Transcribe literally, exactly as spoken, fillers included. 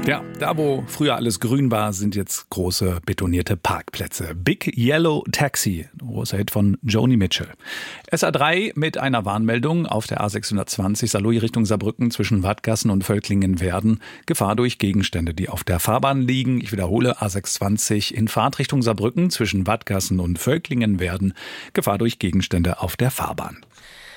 Ja, da wo früher alles grün war, sind jetzt große betonierte Parkplätze. Big Yellow Taxi, großer Hit von Joni Mitchell. S A drei mit einer Warnmeldung auf der A sechshundertzwanzig Saarlouis Richtung Saarbrücken zwischen Wattgassen und Völklingen-Werden. Gefahr durch Gegenstände, die auf der Fahrbahn liegen. Ich wiederhole, A sechshundertzwanzig in Fahrtrichtung Saarbrücken zwischen Wattgassen und Völklingen-Werden. Gefahr durch Gegenstände auf der Fahrbahn.